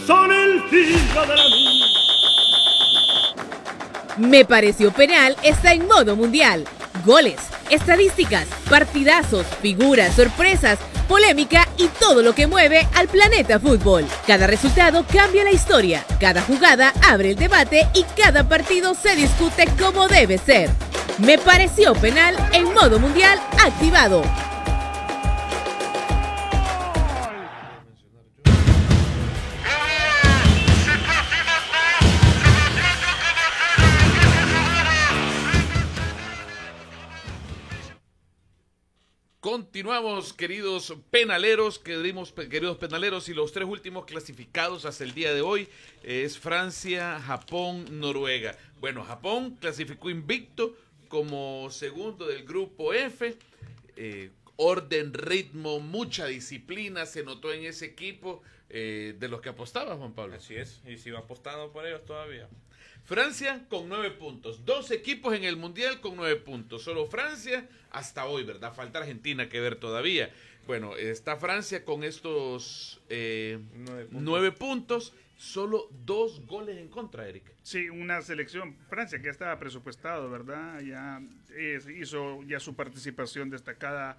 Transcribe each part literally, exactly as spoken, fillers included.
Son el figlio de la luz. Me pareció penal está en modo mundial. Goles, estadísticas, partidazos, figuras, sorpresas, polémica y todo lo que mueve al planeta fútbol. Cada resultado cambia la historia, cada jugada abre el debate y cada partido se discute como debe ser. Me pareció penal en modo mundial activado. Continuamos, queridos penaleros, queridos, queridos penaleros, y los tres últimos clasificados hasta el día de hoy es Francia, Japón, Noruega. Bueno, Japón clasificó invicto como segundo del grupo F. Eh, orden, ritmo, mucha disciplina se notó en ese equipo eh, de los que apostaba, Juan Pablo. Así es, y sigo apostando por ellos todavía. Francia con nueve puntos, dos equipos en el Mundial con nueve puntos, solo Francia hasta hoy, ¿verdad? Falta Argentina que ver todavía. Bueno, está Francia con estos eh, nueve, puntos. nueve puntos, solo dos goles en contra, Eric. Sí, una selección, Francia que estaba presupuestado, ¿verdad? Ya eh, hizo ya su participación destacada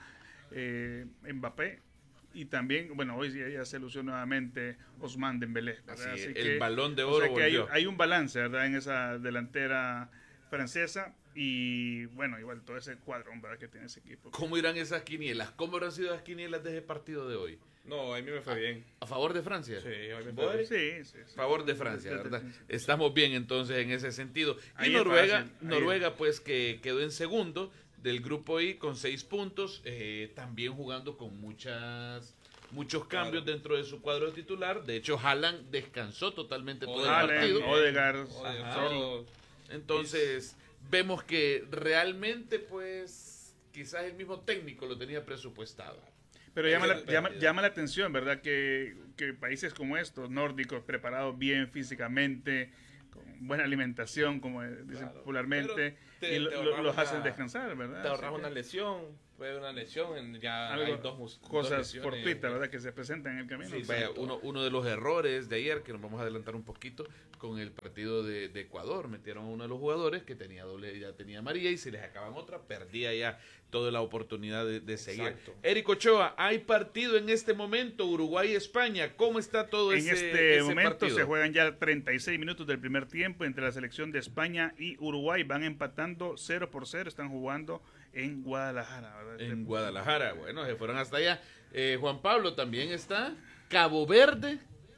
eh, Mbappé. Y también, bueno, hoy ya se lució nuevamente Ousmane Dembélé, ¿verdad? Así, Así el que, balón de oro o sea que hay, volvió. hay un balance, ¿verdad? En esa delantera francesa y, bueno, igual todo ese cuadrón, ¿verdad? Que tiene ese equipo. ¿Cómo irán esas quinielas? ¿Cómo habrán sido las quinielas de ese partido de hoy? No, a mí me fue ¿A, bien. ¿A favor de Francia? Sí, a mí me fue bien. Sí, sí, sí. A favor de Francia, ¿verdad? Estamos bien entonces en ese sentido. Y Ahí Noruega, fácil, Noruega pues que quedó en segundo del grupo I con seis puntos, eh, también jugando con muchas... muchos cambios claro. dentro de su cuadro titular. De hecho, Haaland descansó totalmente todo Haaland, el partido. Odegaard, Odegaard. Entonces, vemos que realmente, pues, quizás el mismo técnico lo tenía presupuestado. Pero llama la, llama, llama la atención, ¿verdad? Que, que países como estos, nórdicos, preparados bien físicamente, con buena alimentación, como dicen claro. popularmente, te, y lo, te los hacen descansar, ¿verdad? Te ahorras una lesión. Fue una lesión, ya Algo, hay dos cosas dos fortuitas, ¿verdad? Que se presentan en el camino. Sí, vaya, uno, uno de los errores de ayer, que nos vamos a adelantar un poquito, con el partido de, de Ecuador, metieron a uno de los jugadores que tenía doble, ya tenía amarilla, y si les acaban otra, perdía ya toda la oportunidad de, de seguir. Exacto. Eric Ochoa, hay partido en este momento, Uruguay-España, ¿cómo está todo en ese, este ese momento partido? Se juegan ya treinta y seis minutos del primer tiempo entre la selección de España y Uruguay, van empatando cero por cero, están jugando en Guadalajara, ¿verdad? En Guadalajara, bueno, se fueron hasta allá. Eh, Juan Pablo, también está Cabo Verde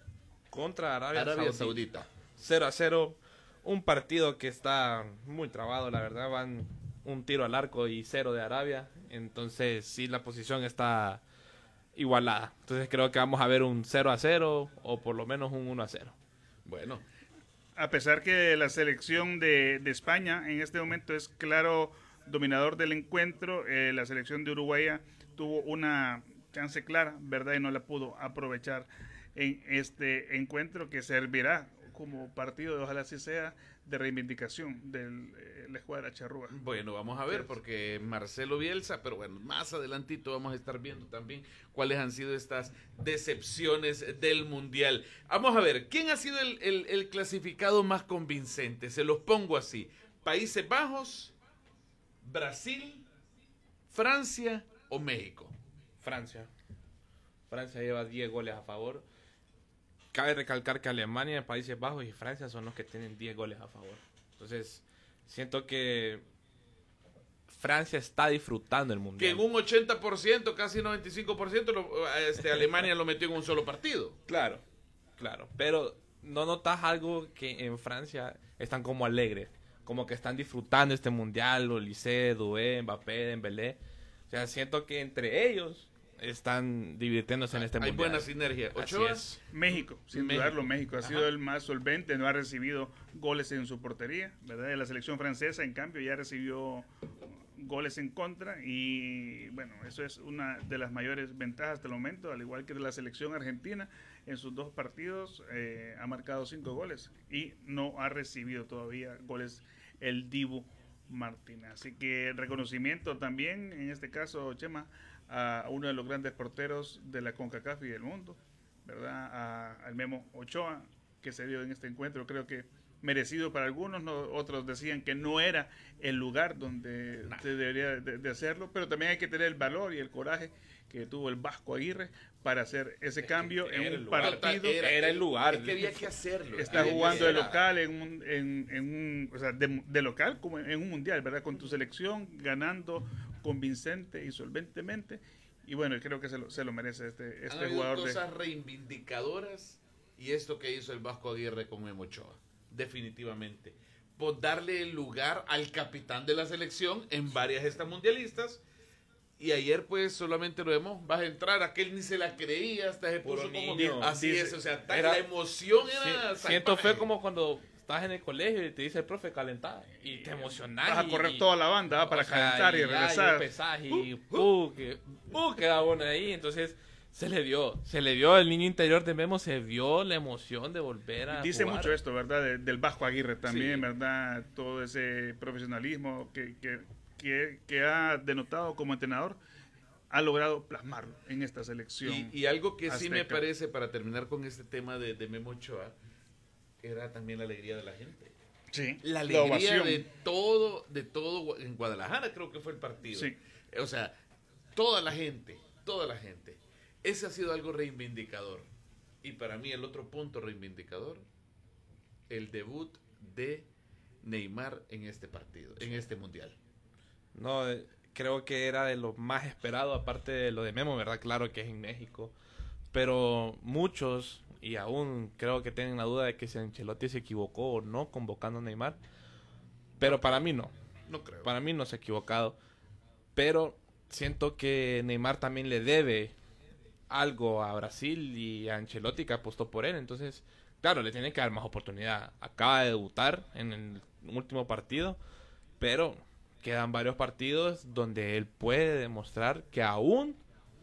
contra Arabia, Arabia Saudita. cero a cero, un partido que está muy trabado, la verdad, van un tiro al arco y cero de Arabia, entonces sí, la posición está igualada. Entonces creo que vamos a ver un cero a cero o por lo menos un uno a cero. Bueno. A pesar que la selección de, de España en este momento es claro dominador del encuentro, eh, la selección de Uruguay tuvo una chance clara, ¿verdad? Y no la pudo aprovechar en este encuentro que servirá como partido, ojalá así sea, de reivindicación de eh, la escuadra charrúa. Bueno, vamos a ver, porque Marcelo Bielsa, pero bueno, más adelantito vamos a estar viendo también cuáles han sido estas decepciones del Mundial. Vamos a ver, ¿quién ha sido el, el, el clasificado más convincente? Se los pongo así: Países Bajos, Brasil, Francia o México. Francia. Francia lleva diez goles a favor. Cabe recalcar que Alemania, Países Bajos y Francia son los que tienen diez goles a favor. Entonces, siento que Francia está disfrutando el Mundial. Que en un ochenta por ciento, casi noventa y cinco por ciento, lo, este, Alemania lo metió en un solo partido. Claro, claro. Pero ¿no notas algo que en Francia están como alegres? Como que están disfrutando este Mundial, Olise, Doué, Mbappé, Dembélé. O sea, siento que entre ellos están divirtiéndose en este Hay Mundial. Hay buena sinergia. Así es. México, sin México. dudarlo, México ha Ajá. sido el más solvente, no ha recibido goles en su portería, ¿verdad? La selección francesa, en cambio, ya recibió goles en contra y, bueno, eso es una de las mayores ventajas hasta el momento, al igual que de la selección argentina. En sus dos partidos eh, ha marcado cinco goles y no ha recibido todavía goles el Dibu Martínez. Así que reconocimiento también, en este caso, Chema, a uno de los grandes porteros de la CONCACAF y del mundo, ¿verdad? A, al Memo Ochoa que se dio en este encuentro. Creo que merecido para algunos, no, otros decían que no era el lugar donde nah. se debería de, de hacerlo, pero también hay que tener el valor y el coraje que tuvo el Vasco Aguirre para hacer ese es cambio en un lugar, partido. Era, era el lugar. Es que había que hacerlo. Está jugando de local en un, en, en un o sea, de, de local como en un mundial, ¿verdad? Con tu selección, ganando convincente y solventemente. Y bueno, creo que se lo, se lo merece este, este Han jugador. Hay cosas de... reivindicadoras y esto que hizo el Vasco Aguirre con Memo Ochoa. Definitivamente. Por darle el lugar al capitán de la selección en varias gestas mundialistas. Y ayer pues solamente lo vemos, vas a entrar, aquel ni se la creía, hasta se puso como niño. así Dice, es, o sea, tan, era, la emoción era sí, siento fue como cuando estás en el colegio y te dice el profe calentar y te emocionás. Vas a correr y, toda la banda ¿va? para calentar y, y regresar. Y, y, uh, uh, uh, que, uh, queda bueno ahí, entonces se le dio, se le dio el niño interior de Memo, se vio la emoción de volver a Dice jugar. mucho esto, ¿verdad? De, del Vasco Aguirre también, sí. ¿verdad? Todo ese profesionalismo que, que, que, que ha denotado como entrenador, ha logrado plasmarlo en esta selección. Y, y algo que azteca. sí me parece, para terminar con este tema de, de Memo Ochoa, era también la alegría de la gente. Sí, la alegría la de todo, de todo en Guadalajara creo que fue el partido. Sí. O sea, toda la gente, toda la gente. Ese ha sido algo reivindicador. Y para mí el otro punto reivindicador, el debut de Neymar en este partido, en este mundial. No, creo que era de lo más esperado, aparte de lo de Memo, ¿verdad? Claro que es en México. Pero muchos, y aún creo que tienen la duda de que si Ancelotti se equivocó o no convocando a Neymar. Pero para mí no. No creo. Para mí no se ha equivocado. Pero siento que Neymar también le debe algo a Brasil y a Ancelotti que apostó por él. Entonces, claro, le tiene que dar más oportunidad. Acaba de debutar en el último partido, pero quedan varios partidos donde él puede demostrar que aún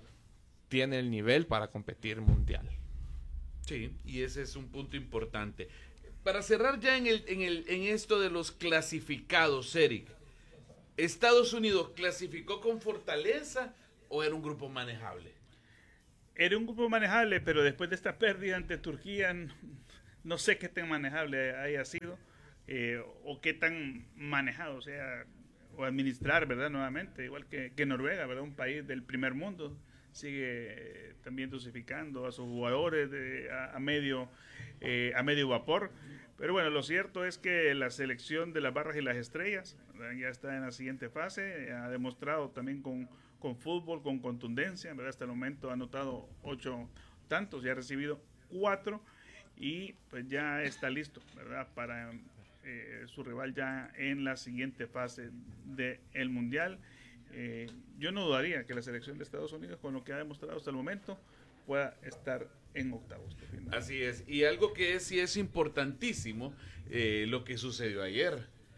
tiene el nivel para competir mundial. Sí, y ese es un punto importante. Para cerrar ya en el, en el, en esto de los clasificados, Eric, ¿Estados Unidos clasificó con fortaleza o era un grupo manejable? Era un grupo manejable, pero después de esta pérdida ante Turquía, no sé qué tan manejable haya sido eh, o qué tan manejado, o sea, o administrar, ¿verdad? Nuevamente, igual que, que Noruega, ¿verdad? Un país del primer mundo, sigue eh, también dosificando a sus jugadores de, a, a, medio, eh, a medio vapor. Pero bueno, lo cierto es que la selección de las barras y las estrellas, ¿verdad? Ya está en la siguiente fase, ha demostrado también con... con fútbol, con contundencia, ¿verdad? Hasta el momento ha anotado ocho tantos y ha recibido cuatro y pues ya está listo, ¿verdad? Para eh, su rival ya en la siguiente fase del Mundial. Eh, yo no dudaría que la selección de Estados Unidos, con lo que ha demostrado hasta el momento, pueda estar en octavos. Así es, y algo que es, sí es importantísimo, eh, lo que sucedió ayer.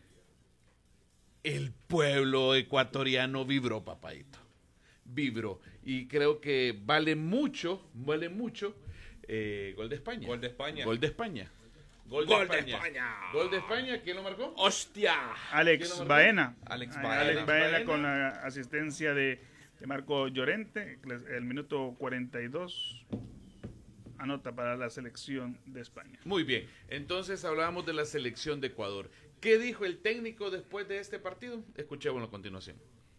El pueblo ecuatoriano vibró, papadito. Vibró. Y creo que vale mucho, vale mucho. Eh, gol de España. Gol de España. Gol de España. Gol de, Gol España. de España. Gol de España. ¿Quién lo marcó? ¡Hostia! Alex Baena. Alex Alex Baena. Baena. Baena. Con la asistencia de, de Marco Llorente. El minuto cuarenta y dos. Anota para la selección de España. Muy bien. Entonces hablábamos de la selección de Ecuador. ¿Qué dijo el técnico después de este partido? Escuchémoslo a continuación.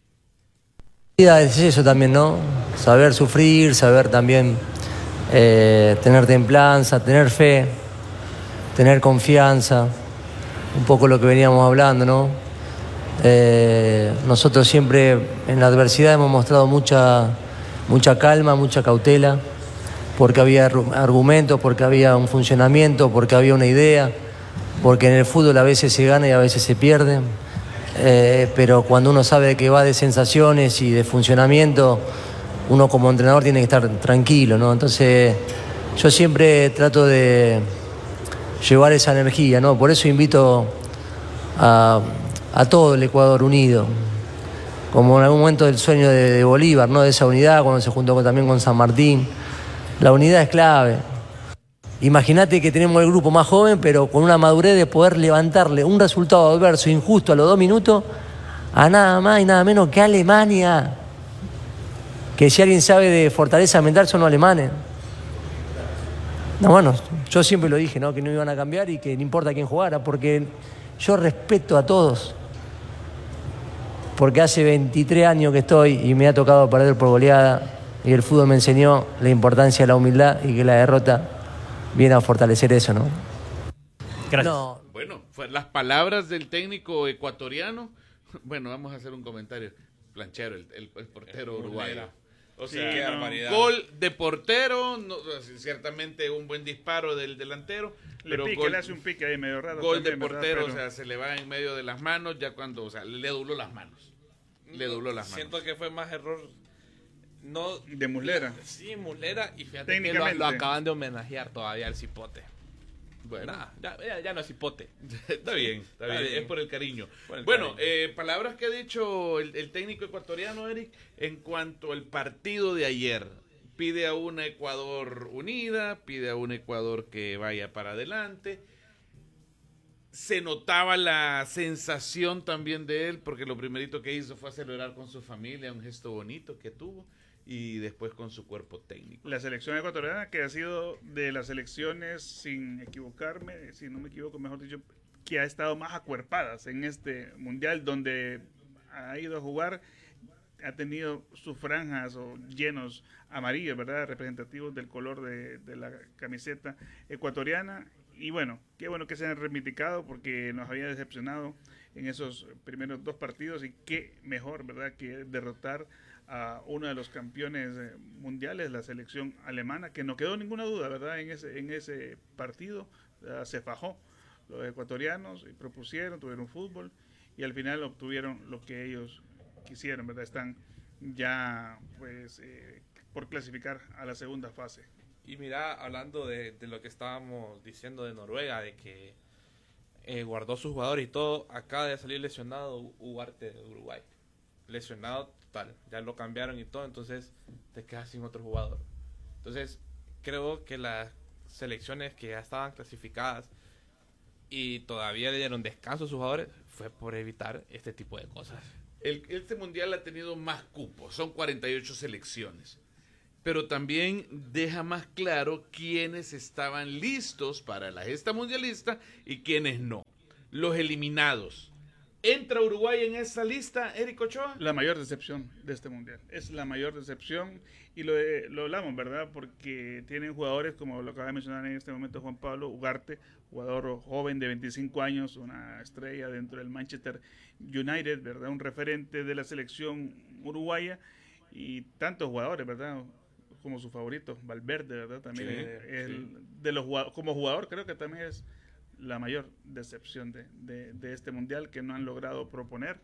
Es eso también, ¿no? Saber sufrir, saber también eh, tener templanza, tener fe, tener confianza, un poco lo que veníamos hablando, ¿no? Eh, nosotros siempre en la adversidad hemos mostrado mucha, mucha calma, mucha cautela, porque había argumentos, porque había un funcionamiento, porque había una idea, porque en el fútbol a veces se gana y a veces se pierde. Eh, pero cuando uno sabe que va de sensaciones y de funcionamiento, uno como entrenador tiene que estar tranquilo, ¿no? Entonces yo siempre trato de llevar esa energía, ¿no? Por eso invito a, a todo el Ecuador unido, como en algún momento del sueño de, de Bolívar, ¿no? De esa unidad cuando se juntó con, también con San Martín. La unidad es clave. Imagínate que tenemos el grupo más joven, pero con una madurez de poder levantarle un resultado adverso, injusto a los dos minutos, a nada más y nada menos que Alemania. Que si alguien sabe de fortaleza mental son los alemanes. No, bueno, yo siempre lo dije, ¿no? Que no iban a cambiar y que no importa quién jugara, porque yo respeto a todos. Porque hace veintitrés años que estoy y me ha tocado perder por goleada y el fútbol me enseñó la importancia de la humildad y que la derrota viene a fortalecer eso, ¿no? Gracias. No, Bueno, fue las palabras del técnico ecuatoriano. Bueno, vamos a hacer un comentario. Planchero, el, el, el portero El uruguayo. Muslera. O Sí, sea, qué barbaridad. gol de portero, no, ciertamente un buen disparo del delantero, Le pero pique, gol, le hace un pique ahí medio raro. gol de también, ¿verdad? portero, Pero o sea, se le va en medio de las manos, ya cuando, o sea, le dobló las manos. Le dobló las manos. Siento que fue más error. No, de Muslera. Sí, Muslera. Y fíjate que lo, Técnicamente. lo acaban de homenajear todavía al cipote. Bueno, Nah, ya, ya, ya no es cipote. está bien, está bien, Está bien. es por el cariño. Por el bueno, cariño. eh, palabras que ha dicho el, el técnico ecuatoriano, Eric, en cuanto al partido de ayer. Pide a una Ecuador unida, pide a un Ecuador que vaya para adelante. Se notaba la sensación también de él, porque lo primerito que hizo fue celebrar con su familia, un gesto bonito que tuvo, y después con su cuerpo técnico. La selección ecuatoriana, que ha sido de las selecciones, sin equivocarme, si no me equivoco, mejor dicho, que ha estado más acuerpadas en este mundial, donde ha ido a jugar, ha tenido sus franjas o llenos amarillos, ¿verdad? Representativos del color de, de la camiseta ecuatoriana. Y bueno, qué bueno que se han reivindicado porque nos había decepcionado en esos primeros dos partidos y qué mejor, ¿verdad?, que derrotar a uno de los campeones eh, mundiales, la selección alemana, que no quedó ninguna duda, ¿verdad?, en ese, en ese partido. Uh, se fajó los ecuatorianos y propusieron, tuvieron fútbol y al final obtuvieron lo que ellos quisieron, ¿verdad? Están ya pues eh, por clasificar a la segunda fase. Y mira, hablando de, de lo que estábamos diciendo de Noruega, de que eh, guardó sus jugadores y todo, acaba de salir lesionado Ugarte de Uruguay. Lesionado total, ya lo cambiaron y todo, entonces te quedas sin otro jugador. Entonces, creo que las selecciones que ya estaban clasificadas y todavía le dieron descanso a sus jugadores, fue por evitar este tipo de cosas. El, este mundial ha tenido más cupos, son cuarenta y ocho selecciones, pero también deja más claro quiénes estaban listos para la gesta mundialista y quiénes no. Los eliminados. ¿Entra Uruguay en esa lista, Eric Ochoa? La mayor decepción de este mundial. Es la mayor decepción y lo, eh, lo hablamos, ¿verdad? Porque tienen jugadores, como lo acaba de mencionar en este momento Juan Pablo, Ugarte, jugador joven de veinticinco años, una estrella dentro del Manchester United, ¿verdad? Un referente de la selección uruguaya y tantos jugadores, ¿verdad? Como su favorito, Valverde, ¿verdad? También Sí, es el, sí. de los jugadores, como jugador creo que también es la mayor decepción de, de, de este mundial, que no han logrado proponer.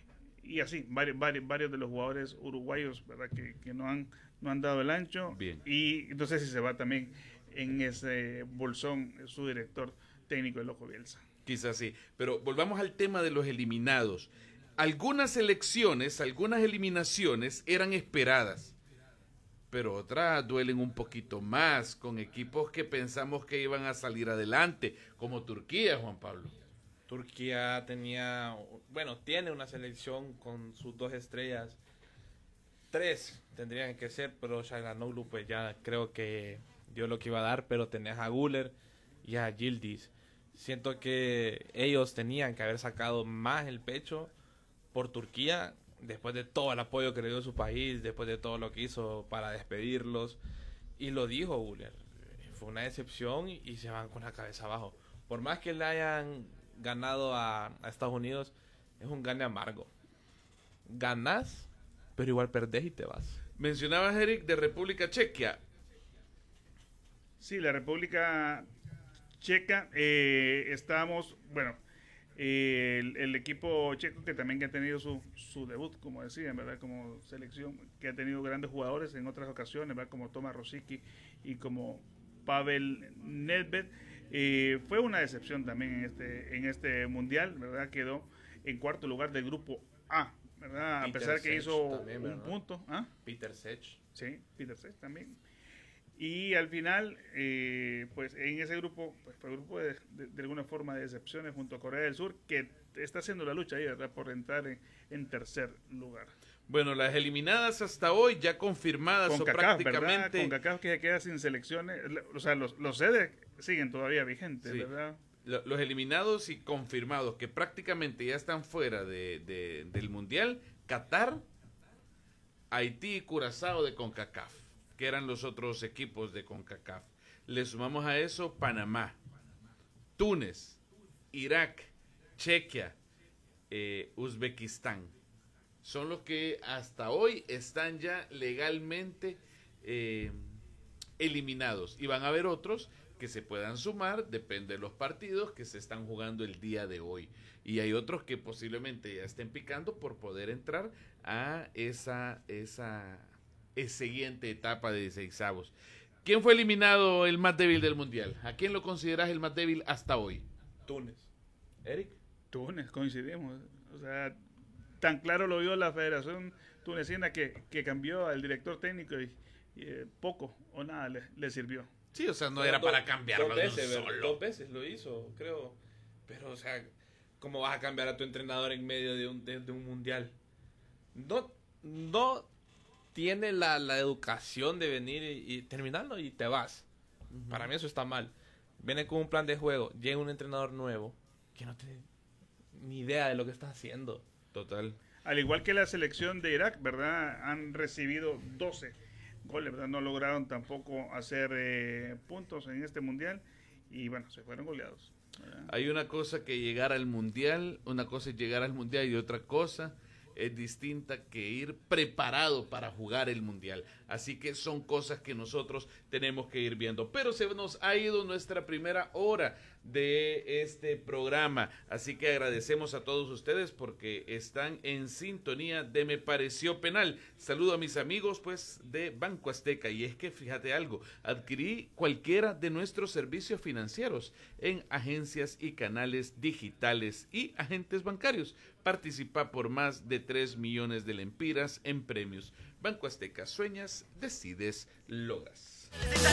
Y así, varios, varios, varios de los jugadores uruguayos, ¿verdad?, que, que no, han, no han dado el ancho. Bien. Y entonces si se va también en ese bolsón su director técnico, el Ojo Bielsa. Quizás sí, pero volvamos al tema de los eliminados. Algunas elecciones, algunas eliminaciones eran esperadas, pero otras duelen un poquito más, con equipos que pensamos que iban a salir adelante, como Turquía, Juan Pablo. Turquía tenía, bueno, tiene una selección con sus dos estrellas. Tres tendrían que ser, pero Çalhanoğlu pues ya creo que dio lo que iba a dar, pero tenés a Güler y a Yildiz. Siento que ellos tenían que haber sacado más el pecho por Turquía, después de todo el apoyo que le dio su país, después de todo lo que hizo para despedirlos. Y lo dijo Güler, fue una decepción y se van con la cabeza abajo. Por más que le hayan ganado a, a Estados Unidos, es un gane amargo. Ganás, pero igual perdés y te vas. Mencionabas, Eric, de República Chequia. Sí, la República Checa, eh, estamos, bueno, eh, el, el equipo checo que también que ha tenido su, su debut, como decían, ¿verdad?, como selección, que ha tenido grandes jugadores en otras ocasiones, ¿verdad?, como Tomáš Rosický y como Pavel Nedved. Eh, fue una decepción también en este, en este mundial, ¿verdad? Quedó en cuarto lugar del grupo A, ¿verdad? Peter A pesar que Sech hizo también, un ¿verdad? punto. ¿Ah? Peter Sech. Sí, Peter Sech también. Y al final, eh, pues en ese grupo, pues fue un grupo de, de, de alguna forma de decepciones junto a Corea del Sur, que está haciendo la lucha ahí, ¿verdad?, por entrar en, en tercer lugar. Bueno, las eliminadas hasta hoy, ya confirmadas Con o CACAF, prácticamente... ¿verdad? Con CACAF que se queda sin selecciones, o sea, los, los sedes siguen todavía vigentes, Sí. ¿verdad? Los eliminados y confirmados que prácticamente ya están fuera de, de, del Mundial, Qatar, Haití y Curazao de CONCACAF, que eran los otros equipos de CONCACAF. Le sumamos a eso Panamá, Túnez, Irak, Chequia, eh, Uzbekistán. Son los que hasta hoy están ya legalmente eh, eliminados. Y van a haber otros que se puedan sumar, depende de los partidos que se están jugando el día de hoy. Y hay otros que posiblemente ya estén picando por poder entrar a esa, esa, esa siguiente etapa de dieciseisavos. ¿Quién fue eliminado el más débil del Mundial? ¿A quién lo consideras el más débil hasta hoy? Túnez. Eric. Túnez, coincidimos. O sea, tan claro lo vio la Federación Tunecina que, que cambió al director técnico y, y eh, poco o nada le, le sirvió. Sí, o sea, no Pero era dos- para cambiarlo dos de un veces, ¿verdad? solo. Dos veces lo hizo, creo. Pero, o sea, ¿cómo vas a cambiar a tu entrenador en medio de un, de, de un mundial? No, no tiene la, la educación de venir y, y terminarlo y te vas. Uh-huh. Para mí eso está mal. Viene con un plan de juego, llega un entrenador nuevo que no tiene ni idea de lo que está haciendo. Total. Al igual que la selección de Irak, ¿verdad? Han recibido doce goles, ¿verdad? No lograron tampoco hacer eh, puntos en este mundial y bueno, se fueron goleados, ¿verdad? Hay una cosa que llegar al mundial, una cosa es llegar al mundial y otra cosa es distinta que ir preparado para jugar el mundial. Así que son cosas que nosotros tenemos que ir viendo. Pero se nos ha ido nuestra primera hora de este programa. Así que agradecemos a todos ustedes porque están en sintonía de Me Pareció Penal. Saludo a mis amigos pues de Banco Azteca. Y es que fíjate algo, adquirí cualquiera de nuestros servicios financieros en agencias y canales digitales y agentes bancarios. Participa por más de tres millones de lempiras en premios. Banco Azteca, sueñas, decides, logras.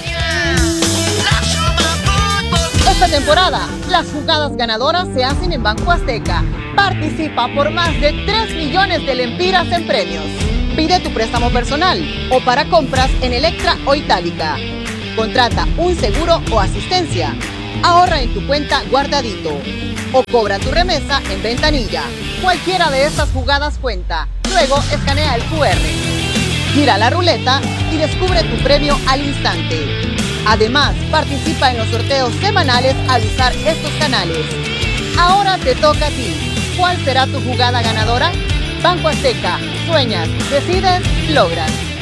Esta temporada, las jugadas ganadoras se hacen en Banco Azteca. Participa por más de tres millones de lempiras en premios. Pide tu préstamo personal o para compras en Electra o Itálica. Contrata un seguro o asistencia. Ahorra en tu cuenta guardadito. O cobra tu remesa en ventanilla. Cualquiera de estas jugadas cuenta. Luego escanea el cu erre. Gira la ruleta y descubre tu premio al instante. Además, participa en los sorteos semanales al usar estos canales. Ahora te toca a ti. ¿Cuál será tu jugada ganadora? Banco Azteca. Sueñas, decides, logras.